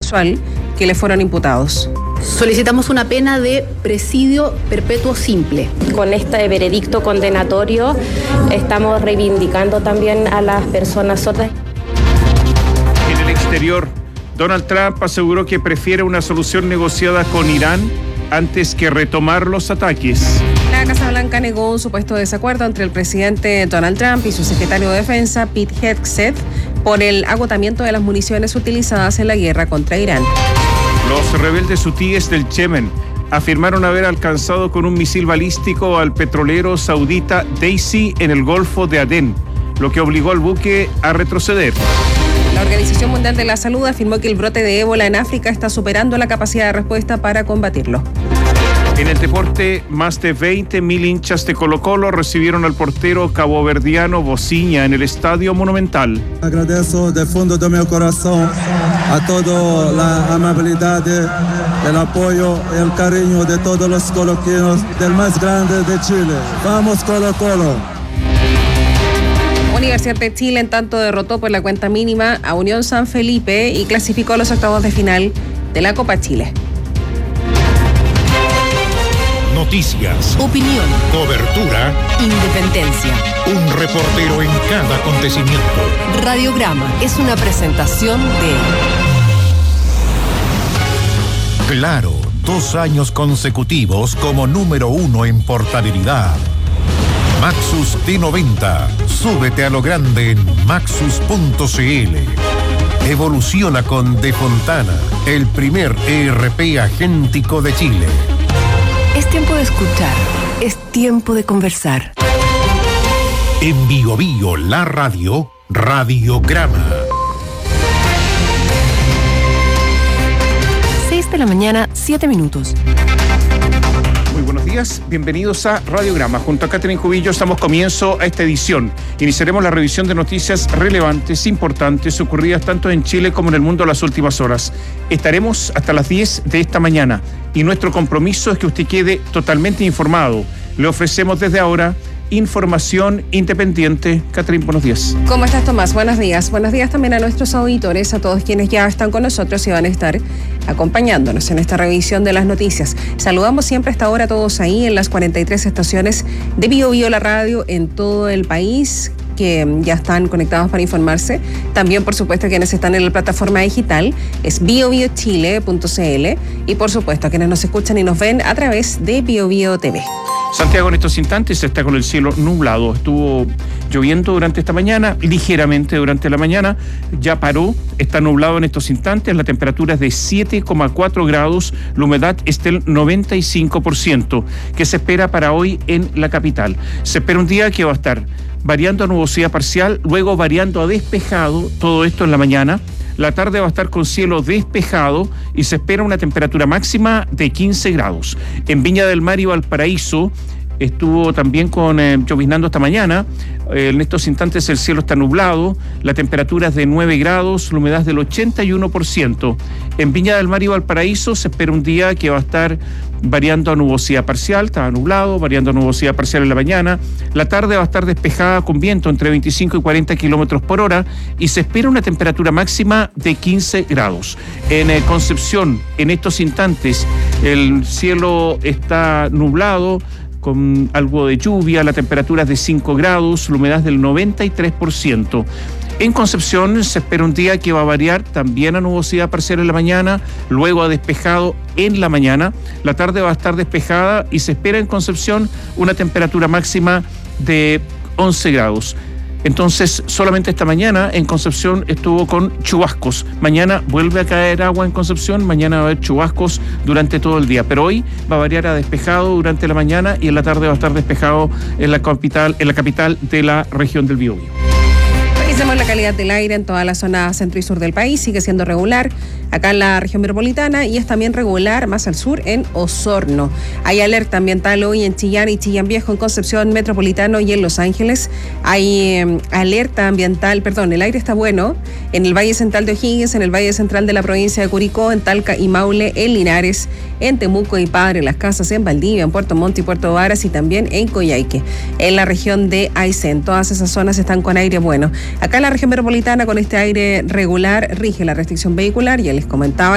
sexual que le fueron imputados. Solicitamos una pena de presidio perpetuo simple. Con este veredicto condenatorio estamos reivindicando también a las personas sordas. En el exterior, Donald Trump aseguró que prefiere una solución negociada con Irán antes que retomar los ataques. La Casa Blanca negó un supuesto desacuerdo entre el presidente Donald Trump y su secretario de Defensa, Pete Hegseth, por el agotamiento de las municiones utilizadas en la guerra contra Irán. Los rebeldes hutíes del Yemen afirmaron haber alcanzado con un misil balístico al petrolero saudita Daisy en el Golfo de Adén, lo que obligó al buque a retroceder. La Organización Mundial de la Salud afirmó que el brote de ébola en África está superando la capacidad de respuesta para combatirlo. En el deporte, más de 20.000 hinchas de Colo-Colo recibieron al portero caboverdiano Bociña en el Estadio Monumental. Agradezco del fondo de mi corazón a toda la amabilidad, el apoyo y el cariño de todos los coloquinos del más grande de Chile. ¡Vamos Colo-Colo! Universidad de Chile, en tanto, derrotó por la cuenta mínima a Unión San Felipe y clasificó a los octavos de final de la Copa Chile. Noticias, Opinión, cobertura, independencia. un reportero en cada acontecimiento. Radiograma es una presentación de Claro, 2 años consecutivos como número 1 en portabilidad. Maxus T90. Súbete a lo grande en maxus.cl. Evoluciona con De Fontana, el primer ERP agéntico de Chile. Es tiempo de escuchar, es tiempo de conversar. En Bio Bio, la radio, Radiograma. 6 de la mañana, 7 minutos. Muy buenos días, bienvenidos a Radiograma. Junto a Catherine Cubillos damos comienzo a esta edición. Iniciaremos la revisión de noticias relevantes, importantes, ocurridas tanto en Chile como en el mundo las últimas horas. Estaremos hasta las 10 de esta mañana y nuestro compromiso es que usted quede totalmente informado. Le ofrecemos desde ahora información independiente. Catherine, buenos días. ¿Cómo estás, Tomás? Buenos días. Buenos días también a nuestros auditores, a todos quienes ya están con nosotros y van a estar acompañándonos en esta revisión de las noticias. Saludamos siempre hasta ahora a todos ahí en las 43 estaciones de Bio Bio, la radio en todo el país, que ya están conectados para informarse. También, por supuesto, quienes están en la plataforma digital es biobiochile.cl y, por supuesto, a quienes nos escuchan y nos ven a través de Bio Bio TV. Santiago en estos instantes está con el cielo nublado. Estuvo lloviendo durante esta mañana, ligeramente durante la mañana. Ya paró, está nublado en estos instantes. La temperatura es de 7,4 grados. La humedad es del 95%, que se espera para hoy en la capital. Se espera un día que va a estar variando a nubosidad parcial, luego variando a despejado, todo esto en la mañana. La tarde va a estar con cielo despejado y se espera una temperatura máxima de 15 grados. En Viña del Mar y Valparaíso estuvo también lloviznando esta mañana. En estos instantes el cielo está nublado, la temperatura es de 9 grados, la humedad es del 81%. En Viña del Mar y Valparaíso se espera un día que va a estar variando a nubosidad parcial, estaba nublado, variando a nubosidad parcial en la mañana. La tarde va a estar despejada con viento entre 25 y 40 kilómetros por hora y se espera una temperatura máxima de 15 grados. En Concepción, en estos instantes, el cielo está nublado, con algo de lluvia, la temperatura es de 5 grados, la humedad es del 93%. En Concepción se espera un día que va a variar también a nubosidad parcial en la mañana, luego a despejado en la mañana. La tarde va a estar despejada y se espera en Concepción una temperatura máxima de 11 grados. Entonces, solamente esta mañana en Concepción estuvo con chubascos. Mañana vuelve a caer agua en Concepción, mañana va a haber chubascos durante todo el día. Pero hoy va a variar a despejado durante la mañana y en la tarde va a estar despejado en la capital de la región del Biobío. Revisemos la calidad del aire en toda la zona centro y sur del país. Sigue siendo regular acá en la región metropolitana y es también regular más al sur en Osorno. Hay alerta ambiental hoy en Chillán y Chillán Viejo, en Concepción Metropolitano y en Los Ángeles. Hay alerta ambiental, el aire está bueno en el Valle Central de O'Higgins, en el Valle Central de la provincia de Curicó, en Talca y Maule, en Linares, en Temuco y Padre, en Las Casas, en Valdivia, en Puerto Montt y Puerto Varas y también en Coyhaique, en la región de Aysén. Todas esas zonas están con aire bueno. Acá en la región metropolitana, con este aire regular, rige la restricción vehicular. Ya les comentaba